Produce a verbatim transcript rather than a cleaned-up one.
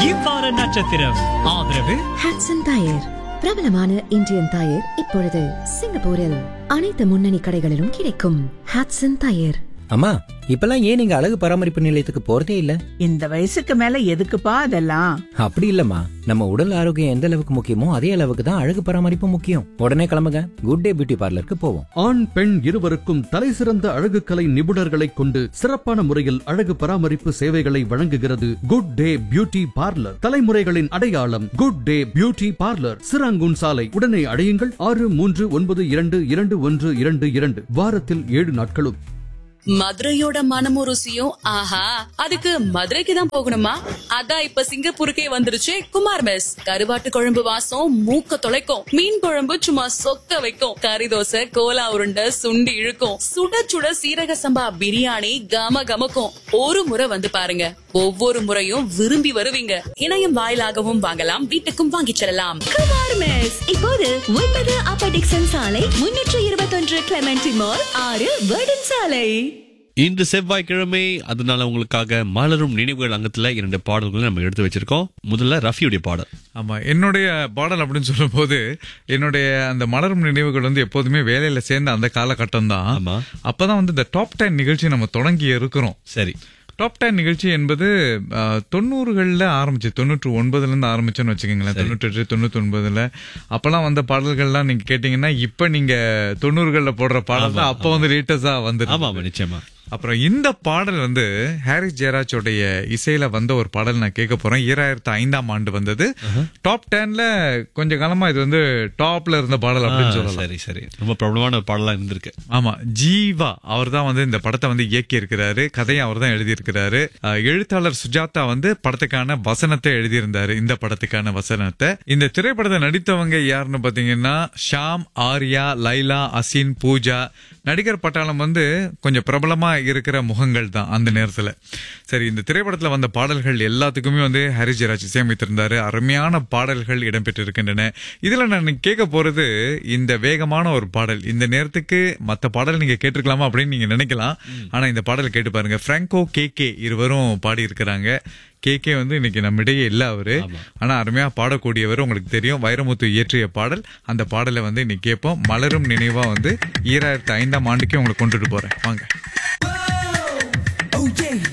இவ்வார நட்சத்திரம் ஆதரவு ஹட்சன் டயர், பிரபலமான இந்தியன் டயர் இப்பொழுது சிங்கப்பூரில் அனைத்து முன்னணி கடைகளிலும் கிடைக்கும். ஹட்சன் டயர். அம்மா, இப்பெல்லாம் ஏன் நீங்க அழகு பராமரிப்பு நிலையத்துக்கு போறதே இல்ல? இந்த வயசுக்கு மேல எதுக்குப்பா அதெல்லாம்? அப்படி இல்லம்மா, நம்ம உடல் ஆரோக்கியம் எந்த அளவுக்கு முக்கியமோ அதே அளவுக்கு தான் அழகு பராமரிப்பு முக்கியம். உடனே கிளம்புங்க, குட் டே பியூட்டி பார்லருக்கு போவோம். ஆண் பெண் இருவருக்கும் தலை சிறந்த அழகு கலை நிபுணர்களை கொண்டு சிறப்பான முறையில் அழகு பராமரிப்பு சேவைகளை வழங்குகிறது குட் டே பியூட்டி பார்லர். தலைமுறைகளின் அடையாளம் good day beauty parlour, Serangoon சாலை. உடனே அடையுங்கள் ஆறு மூன்று ஒன்பது இரண்டு இரண்டு ஒன்று இரண்டு இரண்டு. வாரத்தில் ஏழு நாட்களும். மதுரையோட மனமும் ருசியும் ஆஹா, அதுக்கு மதுரைக்கு தான் போகணுமா? அதான் இப்ப சிங்கப்பூருக்கே வந்துருச்சு குமார் மெஸ். கருவாட்டு குழம்பு வாசம் மூக்க தொலைக்கும், மீன் குழம்பு சும்மா சொக்க வைக்கும், கறி தோசை கோலா உருண்டை சுண்டி இழுக்கும், சுட சுட சீரக சம்பா பிரியாணி கம கமக்கும். ஒரு முறை வந்து பாருங்க, ஒவ்வொரு முறையும் விரும்பி வருவீங்க. இணையம் வாயிலாகவும் வாங்கலாம், வீட்டுக்கும் வாங்கிச் செல்லலாம். குமார் மெஸ் இப்போது ஒன்பது அப்பர் டிக்சன் சாலை, முன்னூற்று இருபத்தொன்று கிளமெண்டி மால், ஆறு வேர்டன் சாலை. இன்று செவ்வாய்க்கிழமை, அதனால உங்களுக்காக மலரும் நினைவுகள் அங்கத்துல இரண்டு பாடல்களை நம்ம எடுத்து வச்சிருக்கோம். முதல்ல ரஃபியுடைய பாடல். ஆமா, என்னுடைய பாடல் அப்படின்னு சொல்லும் போது என்னுடைய அந்த மலரும் நினைவுகள் வந்து எப்போதுமே வேலையில சேர்ந்த அந்த காலகட்டம் தான். அப்பதான் வந்து இந்த டாப் டென் நிகழ்ச்சி நம்ம தொடங்கி இருக்கிறோம். சரி, டாப் டென் நிகழ்ச்சி என்பது தொண்ணூறுகள்ல ஆரம்பிச்சு, தொண்ணூற்று ஒன்பதுல இருந்து ஆரம்பிச்சோன்னு வச்சுக்கோங்களேன். தொண்ணூற்றி எட்டு தொண்ணூத்தி ஒன்பதுல அப்பெல்லாம் வந்த பாடல்கள்லாம் நீங்க கேட்டீங்கன்னா இப்ப நீங்க தொண்ணூறுகள்ல போடுற பாடல் தான் அப்ப வந்து லேட்டஸ்டா வந்து. ஆமா, நிச்சயமா. அப்புறம் இந்த பாடல் வந்து ஹாரிஸ் ஜெயராஜோடைய இசையில வந்த ஒரு பாடல் நான் கேட்க போறேன். ஈராயிரத்தி ஐந்தாம் ஆண்டு வந்தது. டாப் டென்ல கொஞ்ச காலமா இது வந்து டாப்ல இருந்த பாடல் அப்படின்னு சொல்லலாம். சரி சரி, ரொம்ப பிரபலமான ஒரு பாடலா இருந்திருக்கு. ஆமா, ஜீவா அவர் தான் வந்து இந்த படத்தை வந்து இயக்கி இருக்கிறாரு, கதையை அவர் தான் எழுதியிருக்கிறாரு. எழுத்தாளர் சுஜாதா வந்து படத்துக்கான வசனத்தை எழுதியிருந்தாரு, இந்த படத்துக்கான வசனத்தை. இந்த திரைப்படத்தை நடித்தவங்க யாருன்னு பாத்தீங்கன்னா ஷாம், ஆர்யா, லைலா, அசின், பூஜா. நடிகர் பட்டாளம் வந்து கொஞ்சம் பிரபலமா இருக்கிற முகங்கள் தான் அந்த நேரத்துல. சரி, இந்த திரைப்படத்துல வந்த பாடல்கள் எல்லாத்துக்குமே வந்து ஹாரிஸ் ஜெயராஜ் இசையமைத்திருந்தாரு. அருமையான பாடல்கள் இடம்பெற்று இருக்கின்றன. இதுல நான் கேட்க போறது இந்த வேகமான ஒரு பாடல். இந்த நேரத்துக்கு மத்த பாடல் நீங்க கேட்டிருக்கலாமா அப்படின்னு நீங்க நினைக்கலாம். ஆனா இந்த பாடல் கேட்டு பாருங்க. பிராங்கோ, கே கே இருவரும் பாடி இருக்கிறாங்க. கே கே வந்து இன்னைக்கு நம்மிடையே இல்ல அவரு, ஆனா அருமையா பாடக்கூடியவர். உங்களுக்கு தெரியும், வைரமுத்து இயற்றிய பாடல். அந்த பாடலை வந்து இன்னைக்கு கேட்போம். மலரும் நினைவா வந்து ஈராயிரத்தி ஐந்தாம் ஆண்டுக்கே உங்களுக்கு கொண்டுட்டு போறேன். வாங்க.